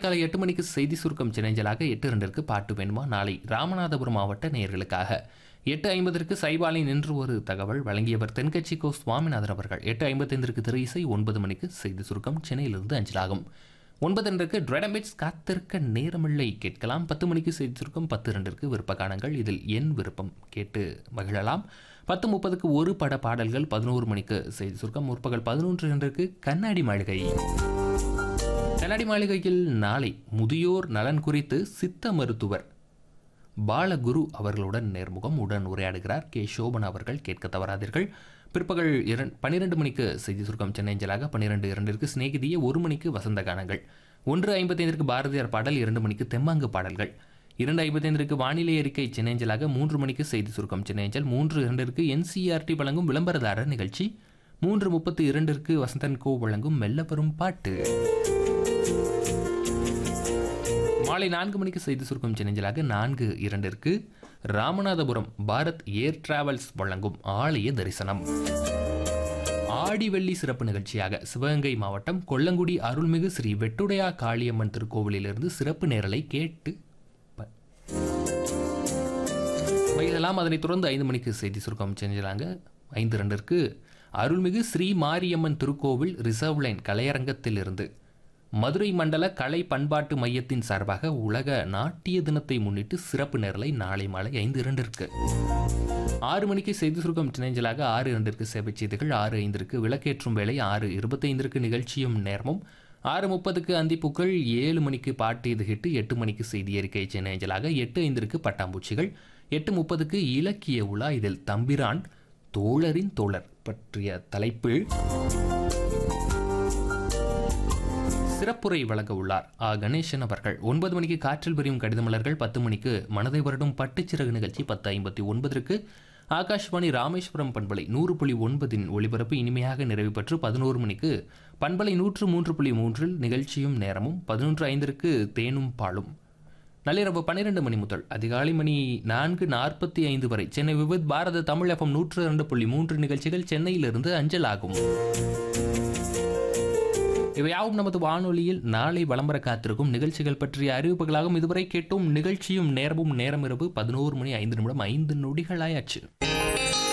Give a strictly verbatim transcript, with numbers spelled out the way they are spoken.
காலை எட்டு மணிக்கு செய்தி சுருக்கம் சினைஞ்சலாக எட்டு இரண்டிற்கு பாட்டு வேணுமா நாளை ராமநாதபுரம் மாவட்ட நேயர்களுக்காக எட்டு ஐம்பதற்கு சைபாலின் என்று ஒரு தகவல் வழங்கியவர் தென்கட்சி கோ சுவாமிநாதன் அவர்கள். எட்டு ஐம்பத்தைந்திற்கு திரு இசை. ஒன்பது மணிக்கு செய்தி சுருக்கம் சென்னையிலிருந்து அஞ்சலாகும். ஒன்பது ரெண்டிற்கு ட்ரெடமிட்ஸ் காத்திருக்க நேரமில்லை கேட்கலாம். பத்து மணிக்கு செய்தி சுருக்கம். பத்து இரண்டிற்கு விருப்ப காணங்கள் இதில் என் விருப்பம் கேட்டு மகிழலாம். பத்து முப்பதுக்கு ஒரு பட பாடல்கள். பதினோரு மணிக்கு செய்தி சுருக்கம். முற்பகல் பதினொன்று இரண்டிற்கு கண்ணாடி மாளிகை. கண்ணாடி மாளிகையில் நாளை முதியோர் நலன் குறித்து சித்த மருத்துவர் பாலகுரு அவர்களுடன் நேர்முகம் உடன் உரையாடுகிறார் கே சோபன் அவர்கள். கேட்க தவறாதீர்கள். பிற்பகல் இரண் பன்னிரெண்டு மணிக்கு செய்தி சுருக்கம் சென்னைஞ்சலாக. பன்னிரெண்டு இரண்டிற்கு சிநேகிதிய. ஒரு மணிக்கு வசந்த கானங்கள். ஒன்று ஐம்பத்தைந்திற்கு பாரதியார் பாடல். இரண்டு மணிக்கு தெம்மாங்கு பாடல்கள். இரண்டு ஐம்பத்தைந்திற்கு வானிலை அறிக்கை சென்னைஞ்சலாக. மூன்று மணிக்கு செய்தி சுருக்கம் சென்னைஞ்சல். மூன்று இரண்டிற்கு என்சிஆர்டி வழங்கும் விளம்பரதாரர் நிகழ்ச்சி. மூன்று முப்பத்தி இரண்டிற்கு வசந்தன் கோ வழங்கும் மெல்ல வரும் பாட்டு. மாலை நான்கு மணிக்கு செய்தி சுருக்கம் சென்னைஞ்சலாக. நான்கு இரண்டிற்கு ராமநாதபுரம் பாரத் ஏர் டிராவல்ஸ் வழங்கும் ஆலய தரிசனம். ஆடி வெள்ளி சிறப்பு நிகழ்ச்சியாக சிவகங்கை மாவட்டம் கொல்லங்குடி அருள்மிகு ஸ்ரீ வெட்டுடையா காளியம்மன் திருக்கோவிலிருந்து சிறப்பு நேரலை கேட்டு இதெல்லாம். அதனைத் தொடர்ந்து ஐந்து மணிக்கு செய்தி சுருக்கம் செஞ்சாங்க. ஐந்து இரண்டிற்கு அருள்மிகு ஸ்ரீ மாரியம்மன் திருக்கோவில் ரிசர்வ் லைன் கலையரங்கத்திலிருந்து மதுரை மண்டல கலை பண்பாட்டு மையத்தின் சார்பாக உலக நாட்டிய தினத்தை முன்னிட்டு சிறப்பு நேரலை நாளை மாலை ஐந்து இரண்டிற்கு. ஆறு மணிக்கு செய்தி சுருக்கம் சினைஞ்சலாக. ஆறு இரண்டிற்கு சேவை செய்திகள். ஆறு ஐந்திற்கு விளக்கேற்றும் வேலை. ஆறு இருபத்தைந்திற்கு நிகழ்ச்சியும் நேரமும். ஆறு முப்பதுக்கு அந்திப்புக்கள். ஏழு மணிக்கு பாட்டு இது ஹிட்டு. எட்டு மணிக்கு செய்தி அறிக்கை சினைஞ்சலாக. எட்டு ஐந்திற்கு பட்டாம்பூச்சிகள். எட்டு முப்பதுக்கு இலக்கிய உலா. இதில் தம்பிரான் தோழரின் தோழர் பற்றிய தலைப்பில் சிறப்புரை வழங்க உள்ளார் ஆ கணேசன் அவர்கள். ஒன்பது மணிக்கு காற்றில் விரியும் கடிதமலர்கள். பத்து மணிக்கு மனதை வருடும் பட்டுச்சிறகு நிகழ்ச்சி. பத்து ஐம்பத்தி ஒன்பதற்கு ஆகாஷ்வாணி ராமேஸ்வரம் பண்பலை நூறு புள்ளி ஒன்பதின் ஒளிபரப்பு இனிமையாக நிறைவு பெற்று பதினோரு மணிக்கு பண்பலை நூற்று மூன்று புள்ளி மூன்றில் நிகழ்ச்சியும் நேரமும். பதினொன்று ஐந்திற்கு தேனும் பாலும். நள்ளிரவு பன்னிரண்டு மணி முதல் அதிகாலை மணி நான்கு நாற்பத்தி ஐந்து வரை சென்னை விவித் பாரத தமிழ் எஃப்எம் நூற்று இரண்டு புள்ளி மூன்று நிகழ்ச்சிகள் சென்னையிலிருந்து அஞ்சலாகும். இவையாவும் நமது வானொலியில் நாளை வலம்பர காத்திருக்கும் நிகழ்ச்சிகள் பற்றிய அறிவிப்புகளாகும். இதுவரை கேட்டும் நிகழ்ச்சியும் நேரமும். நேரம் இரவு பதினோரு மணி ஐந்து நிமிடம் ஐந்து நொடிகளாயாச்சு.